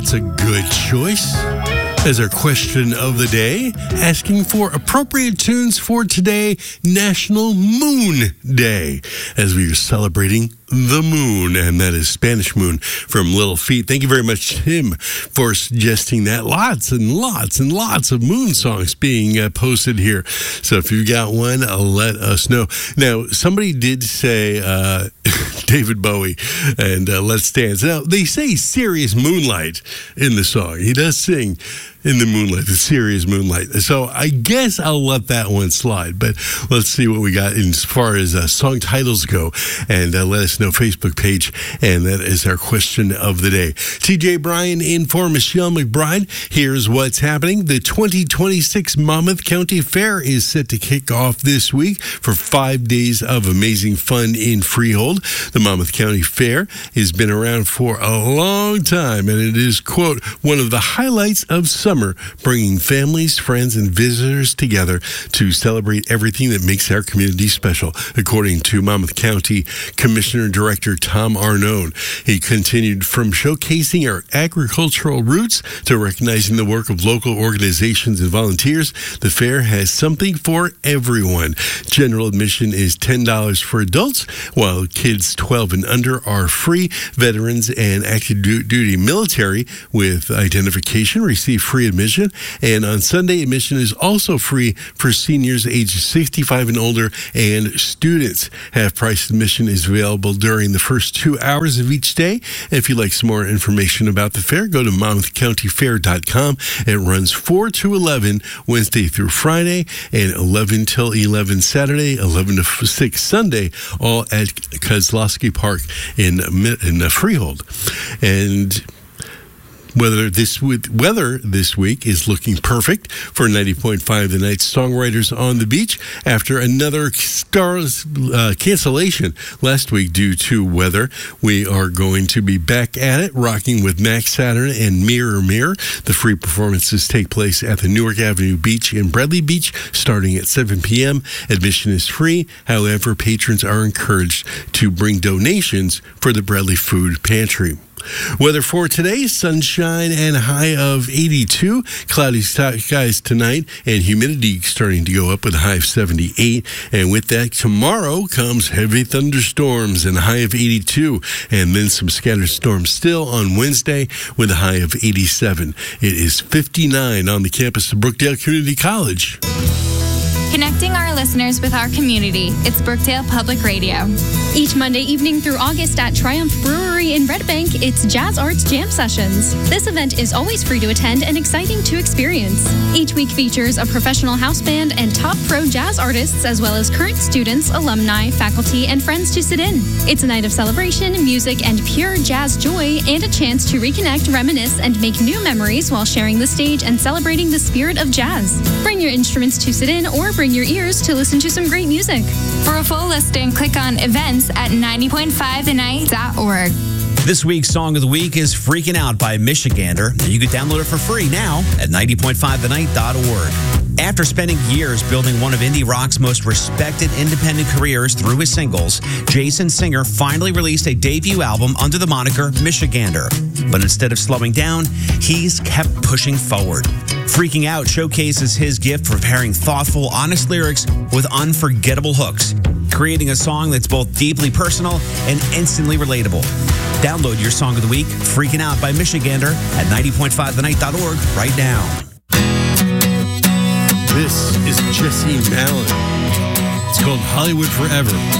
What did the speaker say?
That's a good choice. As our question of the day, asking for appropriate tunes for today, National Moon Day, as we are celebrating the moon, and that is Spanish Moon from Little Feat. Thank you very much, Tim, for suggesting that. Lots and lots and lots of moon songs being posted here. So if you've got one, let us know. Now, somebody did say David Bowie and Let's Dance. Now, they say Serious Moonlight in the song. He does sing in the moonlight, the serious moonlight. So I guess I'll let that one slide. But let's see what we got as far as song titles go. And let us know, Facebook page. And that is our question of the day. TJ Bryan in for Michelle McBride. Here's what's happening. The 2026 Monmouth County Fair is set to kick off this week for 5 days of amazing fun in Freehold. The Monmouth County Fair has been around for a long time, and it is, quote, one of the highlights of summer, bringing families, friends, and visitors together to celebrate everything that makes our community special, according to Monmouth County Commissioner Director Tom Arnone. He continued, from showcasing our agricultural roots to recognizing the work of local organizations and volunteers, the fair has something for everyone. General admission is $10 for adults, while kids 12 and under are free. Veterans and active duty military with identification receive free admission, and on Sunday, admission is also free for seniors ages 65 and older and students. Half-price admission is available during the first 2 hours of each day. If you'd like some more information about the fair, go to monmouthcountyfair.com. It runs 4 to 11 Wednesday through Friday, and 11 till 11 Saturday, 11 to 6 Sunday, all at Kozlowski Park in Freehold. And weather this week is looking perfect for 90.5 The Night Songwriters on the Beach after another cancellation last week due to weather. We are going to be back at it, rocking with Max Saturn and Mirror Mirror. The free performances take place at the Newark Avenue Beach in Bradley Beach starting at 7 p.m. Admission is free. However, patrons are encouraged to bring donations for the Bradley Food Pantry. Weather for today, sunshine and high of 82. Cloudy skies tonight and humidity starting to go up with a high of 78. And with that, tomorrow comes heavy thunderstorms and a high of 82. And then some scattered storms still on Wednesday with a high of 87. It is 59 on the campus of Brookdale Community College. Connecting our listeners with our community, it's Brookdale Public Radio. Each Monday evening through August at Triumph Brewery in Red Bank, it's Jazz Arts Jam Sessions. This event is always free to attend and exciting to experience. Each week features a professional house band and top pro jazz artists, as well as current students, alumni, faculty, and friends to sit in. It's a night of celebration, music, and pure jazz joy, and a chance to reconnect, reminisce, and make new memories while sharing the stage and celebrating the spirit of jazz. Bring your instruments to sit in or bring your ears to listen to some great music. For a full listing, click on events at 90.5thenight.org. This week's Song of the Week is Freaking Out by Michigander. You can download it for free now at 90.5thenight.org. After spending years building one of indie rock's most respected independent careers through his singles, Jason Singer finally released a debut album under the moniker Michigander. But instead of slowing down, he's kept pushing forward. Freaking Out showcases his gift for pairing thoughtful, honest lyrics with unforgettable hooks, creating a song that's both deeply personal and instantly relatable. Download your Song of the Week, Freaking Out by Michigander, at 90.5thenight.org right now. This is Jesse Malin. It's called Hollywood Forever.